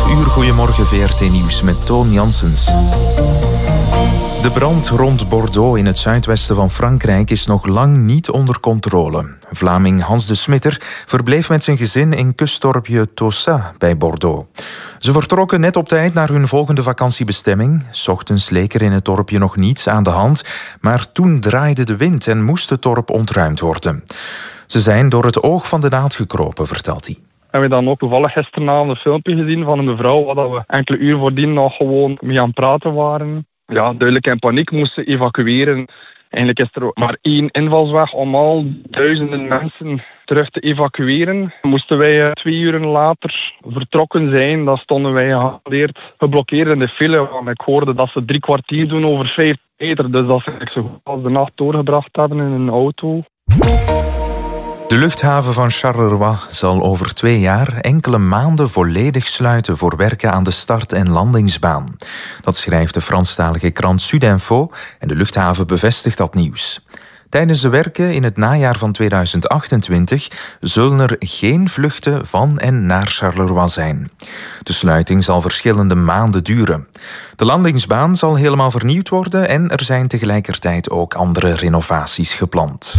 11:00, goedemorgen VRT Nieuws met Toon Janssens. De brand rond Bordeaux in het zuidwesten van Frankrijk is nog lang niet onder controle. Vlaming Hans de Smitter verbleef met zijn gezin in kustdorpje Tossa bij Bordeaux. Ze vertrokken net op tijd naar hun volgende vakantiebestemming. 's Ochtends leek er in het dorpje nog niets aan de hand, maar toen draaide de wind en moest het dorp ontruimd worden. Ze zijn door het oog van de naald gekropen, vertelt hij. En we dan ook toevallig gisteravond een filmpje gezien van een mevrouw waar we enkele uur voordien nog gewoon mee aan het praten waren. Ja, duidelijk in paniek moesten evacueren. Eigenlijk is er maar 1 invalsweg om al duizenden mensen terug te evacueren. Moesten wij 2 uur later vertrokken zijn, dan stonden wij geblokkeerd in de file. Want ik hoorde dat ze 3 kwartier doen over 5 meter. Dus dat ze zo goed als de nacht doorgebracht hebben in een auto. De luchthaven van Charleroi zal over 2 jaar enkele maanden volledig sluiten voor werken aan de start- en landingsbaan. Dat schrijft de Franstalige krant Sudinfo en de luchthaven bevestigt dat nieuws. Tijdens de werken in het najaar van 2028 zullen er geen vluchten van en naar Charleroi zijn. De sluiting zal verschillende maanden duren. De landingsbaan zal helemaal vernieuwd worden en er zijn tegelijkertijd ook andere renovaties gepland.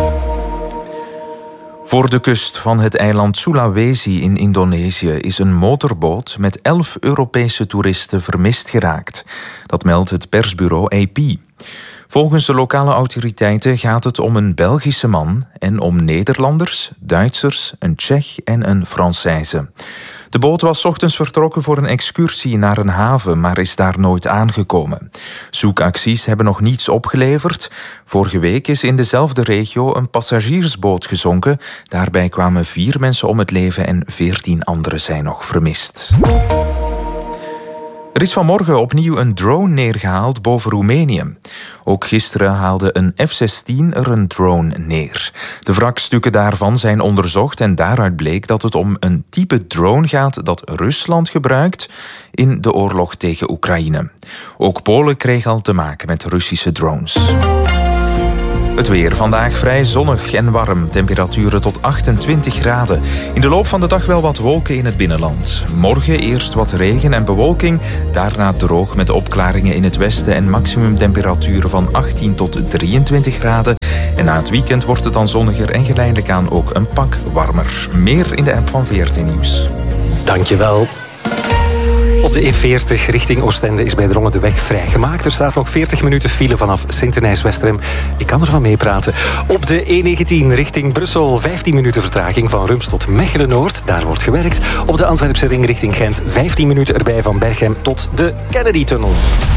Voor de kust van het eiland Sulawesi in Indonesië is een motorboot met 11 Europese toeristen vermist geraakt. Dat meldt het persbureau AP. Volgens de lokale autoriteiten gaat het om een Belgische man en om Nederlanders, Duitsers, een Tsjech en een Française. De boot was 's ochtends vertrokken voor een excursie naar een haven, maar is daar nooit aangekomen. Zoekacties hebben nog niets opgeleverd. Vorige week is in dezelfde regio een passagiersboot gezonken. Daarbij kwamen 4 mensen om het leven en 14 anderen zijn nog vermist. Er is vanmorgen opnieuw een drone neergehaald boven Roemenië. Ook gisteren haalde een F-16 er een drone neer. De wrakstukken daarvan zijn onderzocht en daaruit bleek dat het om een type drone gaat dat Rusland gebruikt in de oorlog tegen Oekraïne. Ook Polen kreeg al te maken met Russische drones. Het weer. Vandaag vrij zonnig en warm. Temperaturen tot 28 graden. In de loop van de dag wel wat wolken in het binnenland. Morgen eerst wat regen en bewolking. Daarna droog met opklaringen in het westen en maximumtemperaturen van 18 tot 23 graden. En na het weekend wordt het dan zonniger en geleidelijk aan ook een pak warmer. Meer in de app van VRT Nieuws. Dankjewel. Op de E40 richting Oostende is bij Drongen de weg vrijgemaakt. Er staat nog 40 minuten file vanaf Sint-Denijs-Westerem. Ik kan ervan meepraten. Op de E19 richting Brussel 15 minuten vertraging van Rums tot Mechelen-Noord. Daar wordt gewerkt. Op de Antwerpse ring richting Gent 15 minuten erbij van Berchem tot de Kennedy-tunnel.